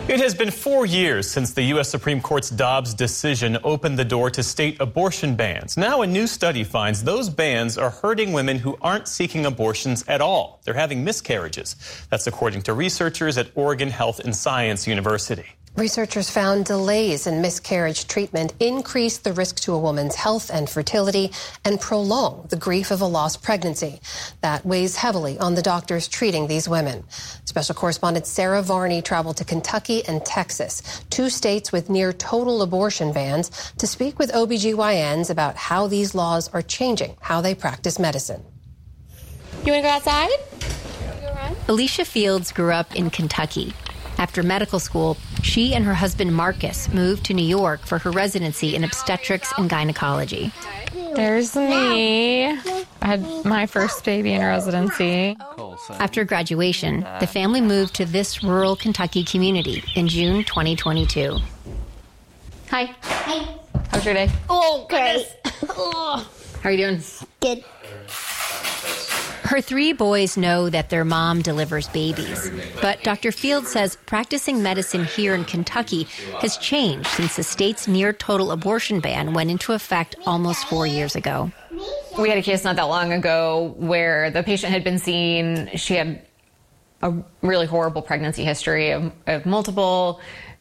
It has been 4 years since the U.S. Supreme Court's Dobbs decision opened the door to state abortion bans. Now a new study finds those bans are hurting women who aren't seeking abortions at all. They're having miscarriages. That's according to researchers at Oregon Health and Science University. Researchers found delays in miscarriage treatment increase the risk to a woman's health and fertility and prolong the grief of a lost pregnancy. That weighs heavily on the doctors treating these women. Special correspondent Sarah Varney traveled to Kentucky and Texas, two states with near total abortion bans, to speak with OBGYNs about how these laws are changing how they practice medicine. You want to go outside? Alicia Fields grew up in Kentucky. After medical school, she and her husband Marcus moved to New York for her residency in obstetrics and gynecology. There's me. I had my first baby in residency. After graduation, the family moved to this rural Kentucky community in June 2022. Hi. Hi. How's your day? Oh, Great. How are you doing? Good. Her three boys know that their mom delivers babies. But Dr. Fields says practicing medicine here in Kentucky has changed since the state's near-total abortion ban went into effect almost 4 years ago. We had a case not that long ago where the patient had been seen. She had a really horrible pregnancy history of multiple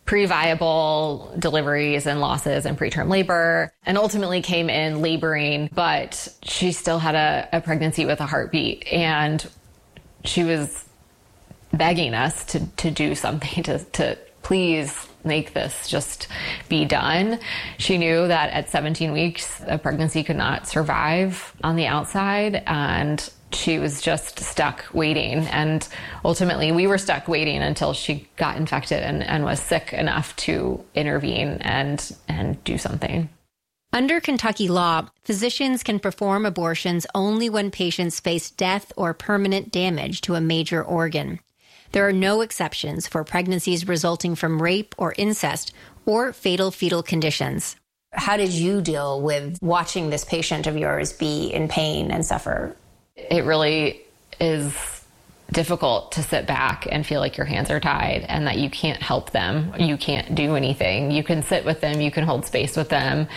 pre-viable deliveries and losses and preterm labor, and ultimately came in laboring, but she still had a pregnancy with a heartbeat, and she was begging us to do something to please make this just be done. She knew that at 17 weeks, a pregnancy could not survive on the outside, and she was just stuck waiting. And ultimately, we were stuck waiting until she got infected and was sick enough to intervene and do something. Under Kentucky law, physicians can perform abortions only when patients face death or permanent damage to a major organ. There are no exceptions for pregnancies resulting from rape or incest or fatal fetal conditions. How did you deal with watching this patient of yours be in pain and suffer? It really is difficult to sit back and feel like your hands are tied and that you can't help them. You can't do anything. You can sit with them. You can hold space with them.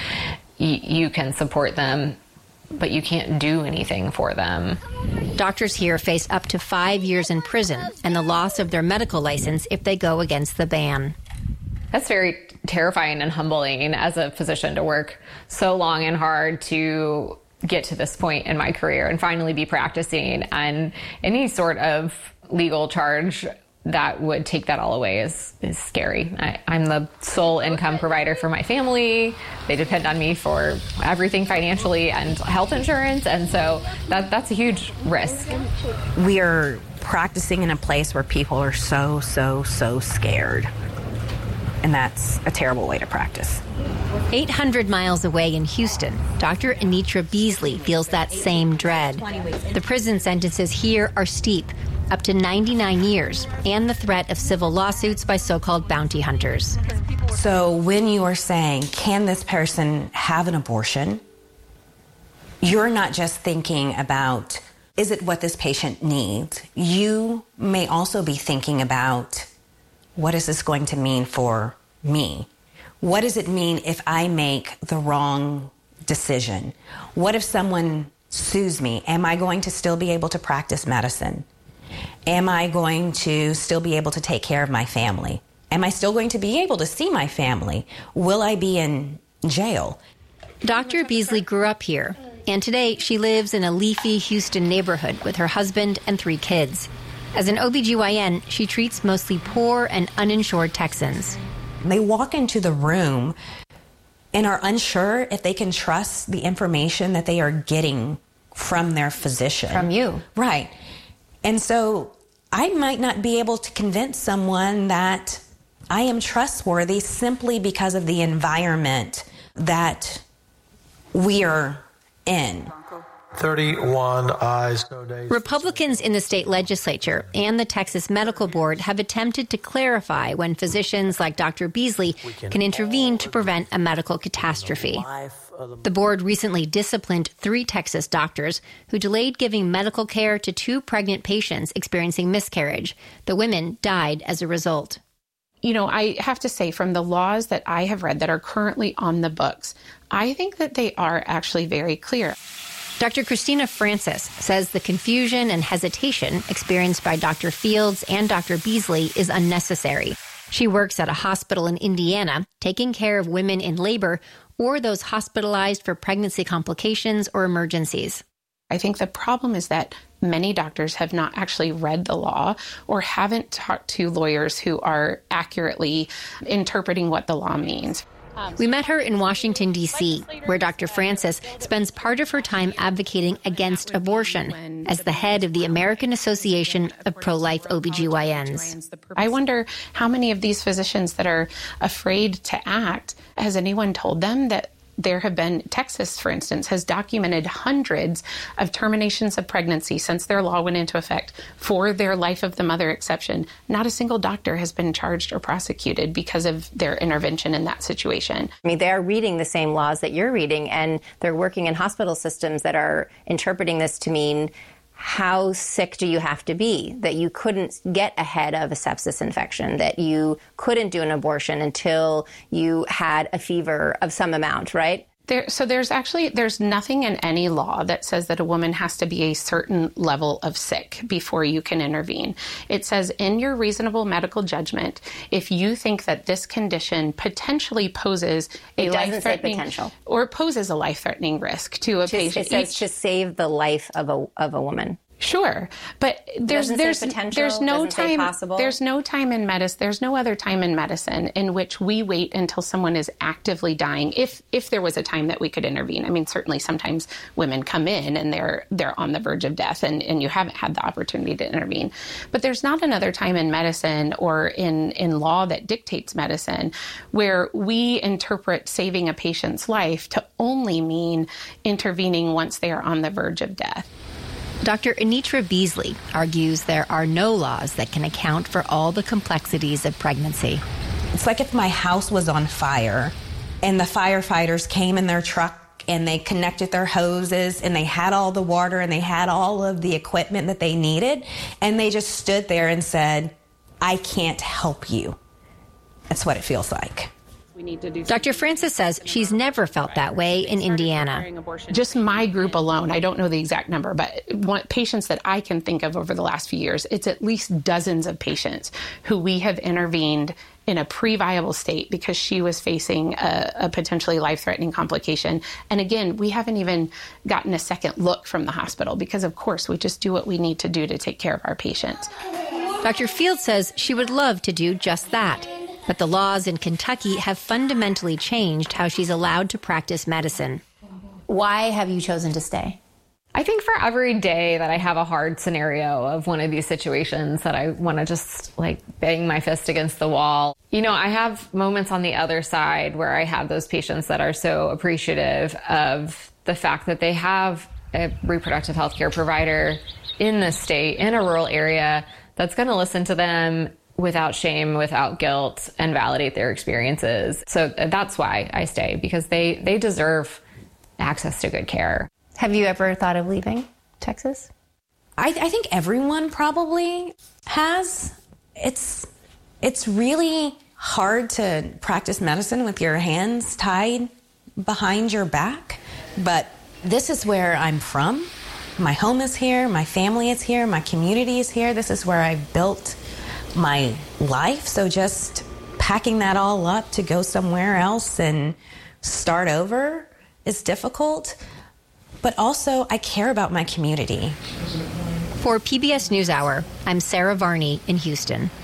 You can support them, but you can't do anything for them. Doctors here face up to 5 years in prison and the loss of their medical license if they go against the ban. That's very terrifying and humbling as a physician to work so long and hard to get to this point in my career and finally be practicing, and any sort of legal charge that would take that all away is scary. I'm the sole income provider for my family. They depend on me for everything financially and health insurance, and so that's a huge risk. We are practicing in a place where people are so scared. And that's a terrible way to practice. 800 miles away in Houston, Dr. Anitra Beasley feels that same dread. The prison sentences here are steep, up to 99 years, and the threat of civil lawsuits by so-called bounty hunters. So when you are saying, can this person have an abortion? You're not just thinking about, is it what this patient needs? You may also be thinking about, what is this going to mean for me? What does it mean if I make the wrong decision? What if someone sues me? Am I going to still be able to practice medicine? Am I going to still be able to take care of my family? Am I still going to be able to see my family? Will I be in jail? Dr. Beasley grew up here, and today she lives in a leafy Houston neighborhood with her husband and 3 kids. As an OBGYN, she treats mostly poor and uninsured Texans. They walk into the room and are unsure if they can trust the information that they are getting from their physician. From you. Right. And so I might not be able to convince someone that I am trustworthy simply because of the environment that we are in. 31 ayes, no nays. Republicans in the state legislature and the Texas Medical Board have attempted to clarify when physicians like Dr. Beasley can intervene to prevent a medical catastrophe. The board recently disciplined 3 Texas doctors who delayed giving medical care to 2 pregnant patients experiencing miscarriage. The women died as a result. You know, I have to say, from the laws that I have read that are currently on the books, I think that they are actually very clear. Dr. Christina Francis says the confusion and hesitation experienced by Dr. Fields and Dr. Beasley is unnecessary. She works at a hospital in Indiana, taking care of women in labor or those hospitalized for pregnancy complications or emergencies. I think the problem is that many doctors have not actually read the law or haven't talked to lawyers who are accurately interpreting what the law means. We met her in Washington, D.C., where Dr. Francis spends part of her time advocating against abortion as the head of the American Association of Pro-Life OBGYNs. I wonder how many of these physicians that are afraid to act, has anyone told them that there have been, Texas, for instance, has documented hundreds of terminations of pregnancy since their law went into effect for their life of the mother exception. Not a single doctor has been charged or prosecuted because of their intervention in that situation. I mean, they're reading the same laws that you're reading, and they're working in hospital systems that are interpreting this to mean, how sick do you have to be that you couldn't get ahead of a sepsis infection, that you couldn't do an abortion until you had a fever of some amount, right? There's nothing in any law that says that a woman has to be a certain level of sick before you can intervene. It says in your reasonable medical judgment, if you think that this condition potentially poses a life-threatening or poses a life-threatening risk to a patient. It says to save the life of a woman. Sure, but there's no time. There's no time in medicine. There's no other time in medicine in which we wait until someone is actively dying. If there was a time that we could intervene, I mean, certainly sometimes women come in and they're on the verge of death, and you haven't had the opportunity to intervene. But there's not another time in medicine or in law that dictates medicine where we interpret saving a patient's life to only mean intervening once they are on the verge of death. Dr. Anitra Beasley argues there are no laws that can account for all the complexities of pregnancy. It's like if my house was on fire and the firefighters came in their truck and they connected their hoses and they had all the water and they had all of the equipment that they needed, and they just stood there and said, I can't help you. That's what it feels like. Dr. Francis says she's never felt that way in Indiana. Just my group alone, I don't know the exact number, but patients that I can think of over the last few years, it's at least dozens of patients who we have intervened in a pre-viable state because she was facing a potentially life-threatening complication. And again, we haven't even gotten a second look from the hospital because, of course, we just do what we need to do to take care of our patients. Dr. Fields says she would love to do just that. But the laws in Kentucky have fundamentally changed how she's allowed to practice medicine. Why have you chosen to stay? I think for every day that I have a hard scenario of one of these situations that I want to just bang my fist against the wall. You know, I have moments on the other side where I have those patients that are so appreciative of the fact that they have a reproductive health care provider in the state, in a rural area, that's going to listen to them without shame, without guilt, and validate their experiences. So that's why I stay, because they deserve access to good care. Have you ever thought of leaving Texas? I think everyone probably has. It's really hard to practice medicine with your hands tied behind your back, but this is where I'm from. My home is here, my family is here, my community is here. This is where I built my life. So just packing that all up to go somewhere else and start over is difficult. But also, I care about my community. For PBS NewsHour, I'm Sarah Varney in Houston.